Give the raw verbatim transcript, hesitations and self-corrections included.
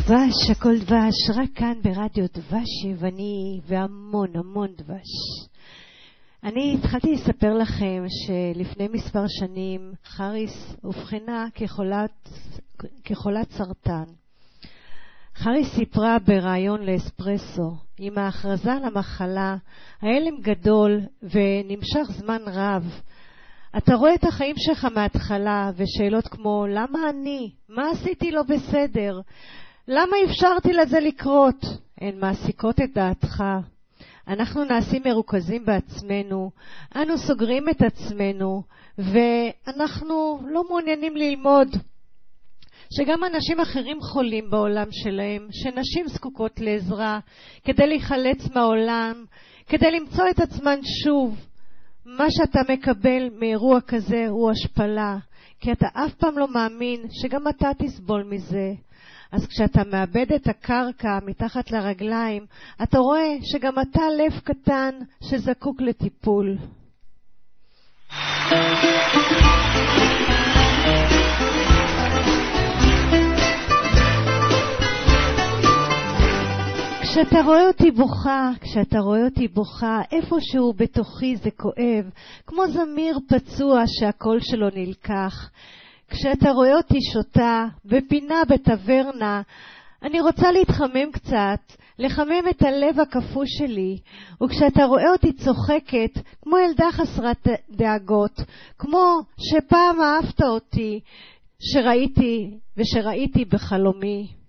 דבש, הכל דבש, רק כאן ברדיו דבש יווני והמון המון דבש. אני התחלתי לספר לכם שלפני מספר שנים חריס הובחנה כחולת, כחולת סרטן. חריס סיפרה ברעיון לאספרסו, עם ההכרזה על המחלה, ההלם גדול ונמשך זמן רב. אתה רואה את החיים שלך מההתחלה, ושאלות כמו, למה אני? מה עשיתי לא בסדר? למה אפשרתי לזה לקרות? הן מעסיקות את דעתך. אנחנו נעשים מרוכזים בעצמנו, אנו סוגרים את עצמנו, ואנחנו לא מעוניינים ללמוד שגם אנשים אחרים חולים בעולם שלהם, שנשים זקוקות לעזרה כדי להיחלץ מהעולם, כדי למצוא את עצמן שוב. מה שאתה מקבל מאירוע כזה הוא השפלה, כי אתה אף פעם לא מאמין שגם אתה תסבול מזה. אז כשאתה מאבד את הקרקע מתחת לרגליים, אתה רואה שגם אתה לב קטן שזקוק לטיפול. כשאתה רואה אותי בוכה, כשאתה רואה אותי בוכה, איפשהו בתוכי זה כואב, כמו זמיר פצוע שהקול שלו נלקח. כשאתה רואה אותי שותה בפינה בטברנה, אני רוצה להתחמם קצת, לחמם את הלב הקפוא שלי. וכשאתה רואה אותי צוחקת, כמו ילדה חסרת דאגות, כמו שפעם אהבת אותי, שראיתי ושראיתי בחלומי.